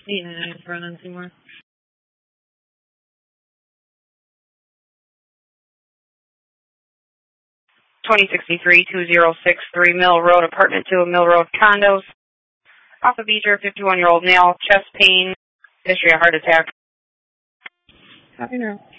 in front of Seymour. 2063-2063 Mill Road, apartment 2, Mill Road condos. Off of Beecher, 51-year-old male, chest pain, history of heart attack. I know.